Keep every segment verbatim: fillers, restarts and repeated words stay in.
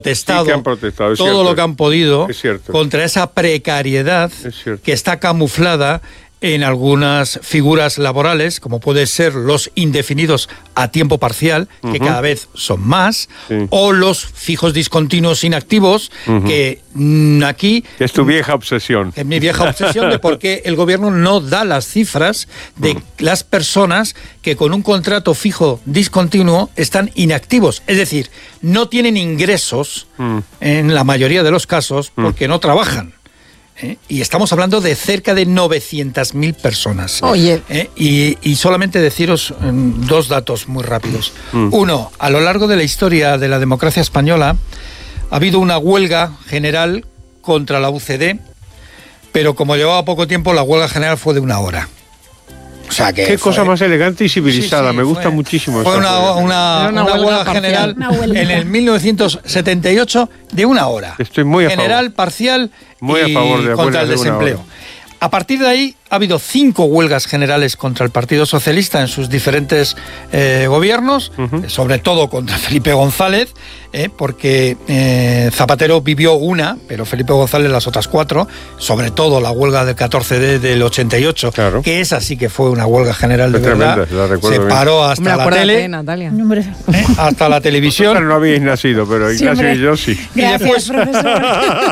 protestado, sí que han protestado, es todo cierto. lo que han podido Es cierto. contra esa precariedad que está camuflada en algunas figuras laborales, como puede ser los indefinidos a tiempo parcial, que uh-huh. cada vez son más, sí. o los fijos discontinuos inactivos, uh-huh. que mmm, aquí... Que es tu vieja obsesión. Es mi vieja obsesión de por qué el gobierno no da las cifras de uh-huh. las personas que con un contrato fijo discontinuo están inactivos. Es decir, no tienen ingresos, uh-huh. en la mayoría de los casos, porque uh-huh. no trabajan. ¿Eh? Y estamos hablando de cerca de novecientas mil personas. Oye. ¿Eh? Y, y solamente deciros um, dos datos muy rápidos. Mm. Uno, a lo largo de la historia de la democracia española ha habido una huelga general contra la U C D, pero como llevaba poco tiempo, la huelga general fue de una hora. O sea que Qué fue... cosa más elegante y civilizada, sí, sí, me gusta fue, muchísimo. Fue una, una, una, una, una huelga, huelga general una huelga. en el mil novecientos setenta y ocho de una hora. Estoy muy a favor. General, parcial muy y a favor de contra el desempleo. A partir de ahí ha habido cinco huelgas generales contra el Partido Socialista en sus diferentes eh, gobiernos, uh-huh. sobre todo contra Felipe González, eh, porque eh, Zapatero vivió una, pero Felipe González las otras cuatro, sobre todo la huelga del catorce de del ochenta y ocho, claro. que esa sí que fue una huelga general de es verdad. Tremenda, la se bien. paró hasta Hombre, la tele, Natalia. ¿eh? hasta la televisión. Vosotros no habéis nacido, pero sí, Ignacio hombre. y yo sí. Gracias, y después profesor.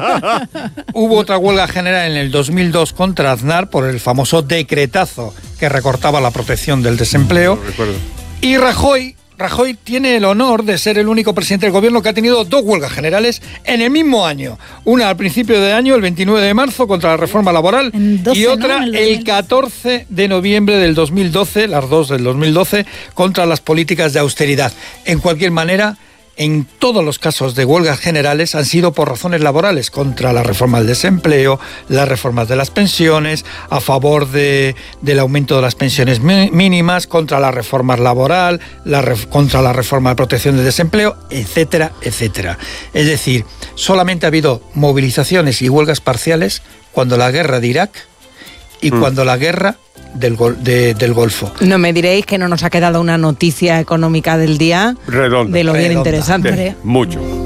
hubo otra huelga general en el dos mil dos contra Aznar por el famoso decretazo que recortaba la protección del desempleo. No recuerdo. Y Rajoy, Rajoy tiene el honor de ser el único presidente del gobierno que ha tenido dos huelgas generales en el mismo año. Una al principio de año, el veintinueve de marzo, contra la reforma laboral, doce, y otra ¿no? el, el catorce de noviembre del dos mil doce, las dos del dos mil doce, contra las políticas de austeridad. En cualquier manera, en todos los casos de huelgas generales han sido por razones laborales, contra la reforma del desempleo, las reformas de las pensiones, a favor de, del aumento de las pensiones mínimas, contra la reforma laboral, la ref, contra la reforma de protección del desempleo, etcétera, etcétera. Es decir, solamente ha habido movilizaciones y huelgas parciales cuando la guerra de Irak y mm. cuando la guerra Del, de, del Golfo. No me diréis que no nos ha quedado una noticia económica del día redonda, de lo bien redonda. interesante. De, mucho.